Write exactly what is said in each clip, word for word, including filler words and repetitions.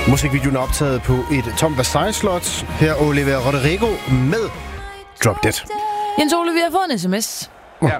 Musikvideoen er optaget på et tomt Versailles-slot. Her Olivia Rodrigo med Drop Dead. Jens Ole, vi har fået en sms. Ja.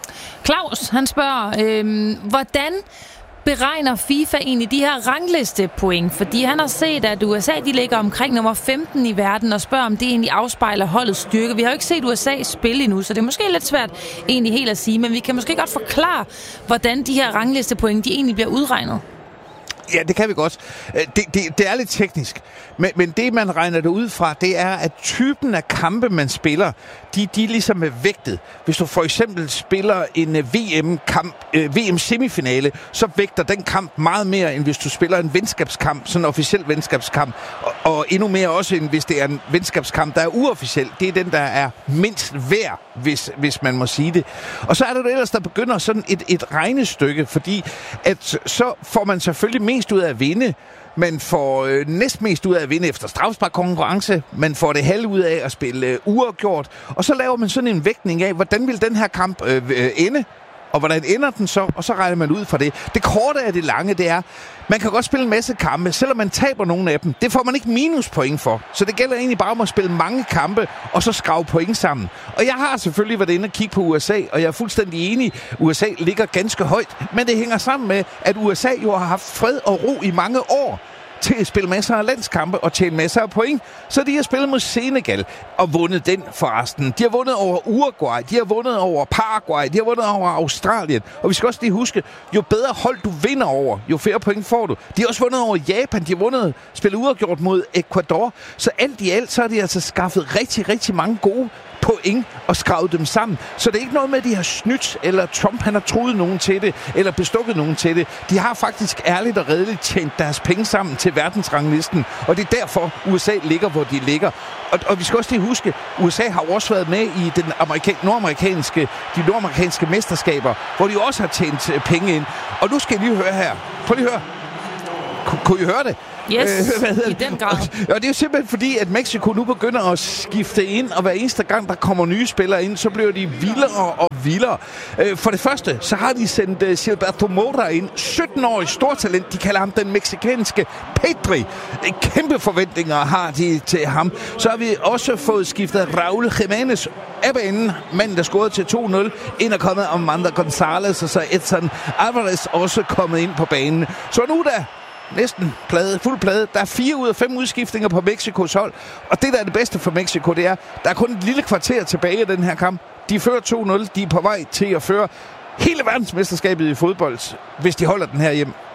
Claus, han spørger, øhm, hvordan beregner FIFA egentlig de her ranglistepoint? Fordi han har set, at U S A de ligger omkring nummer femten i verden, og spørger, om det egentlig afspejler holdets styrke. Vi har jo ikke set U S A spille endnu, så det er måske lidt svært egentlig helt at sige, men vi kan måske godt forklare, hvordan de her ranglistepoint de egentlig bliver udregnet. Ja, det kan vi godt. Det, det, det er lidt teknisk, men, men det, man regner det ud fra, det er, at typen af kampe, man spiller, de, de ligesom er vægtet. Hvis du for eksempel spiller en V M-kamp, V M-semifinale, så vægter den kamp meget mere, end hvis du spiller en venskabskamp, sådan en officiel venskabskamp, og, og endnu mere også, end hvis det er en venskabskamp, der er uofficiel. Det er den, der er mindst værd, hvis, hvis man må sige det. Og så er det ellers, der begynder sådan et, et regnestykke, fordi at så får man selvfølgelig mest ud af at vinde. Man får øh, næstmest ud af at vinde efter straffesparkkonkurrence. Man får det halve ud af at spille øh, uafgjort. Og så laver man sådan en vægtning af, hvordan vil den her kamp øh, øh, ende? Og hvordan ender den så? Og så regner man ud fra det. Det korte af det lange, det er, man kan godt spille en masse kampe, selvom man taber nogle af dem. Det får man ikke minuspoint for. Så det gælder egentlig bare om at spille mange kampe, og så skrave point sammen. Og jeg har selvfølgelig været inde og kigge på U S A, og jeg er fuldstændig enig. U S A ligger ganske højt, men det hænger sammen med, at U S A jo har haft fred og ro i mange år til at spille masser af landskampe og tjene masser af point. Så de har spillet mod Senegal og vundet den forresten. De har vundet over Uruguay, de har vundet over Paraguay, de har vundet over Australien. Og vi skal også lige huske, jo bedre hold du vinder over, jo flere point får du. De har også vundet over Japan, de har vundet, spillet uafgjort mod Ecuador. Så alt i alt, så har de altså skaffet rigtig, rigtig mange gode point og skravet dem sammen. Så det er ikke noget med, at de har snydt, eller Trump han har troet nogen til det, eller bestukket nogen til det. De har faktisk ærligt og redeligt tjent deres penge sammen til verdensranglisten, og det er derfor, U S A ligger, hvor de ligger. Og, og vi skal også lige huske, U S A har også været med i den amerika- nordamerikanske, de nordamerikanske mesterskaber, hvor de også har tjent penge ind. Og nu skal I lige høre her. Prøv lige at høre. Kunne I høre det? Yes, øh, i den grad. Og det er jo simpelthen fordi, at Mexico nu begynder at skifte ind, og hver eneste gang, der kommer nye spillere ind, så bliver de vildere og vildere. Øh, for det første, så har de sendt uh, Gilberto Mora ind, sytten-årig stortalent. De kalder ham den mexikanske Pedri. Kæmpe forventninger har de til ham. Så har vi også fået skiftet Raúl Jiménez af banen, manden der scorede til to nul. Ind og kommet Amanda González, og så Edson Alvarez også kommet ind på banen. Så nu da næsten plade, fuld plade. Der er fire ud af fem udskiftninger på Mexikos hold. Og det, der er det bedste for Mexico, det er, der er kun et lille kvarter tilbage i den her kamp. De fører to nul. De er på vej til at føre hele verdensmesterskabet i fodbold, hvis de holder den her hjem.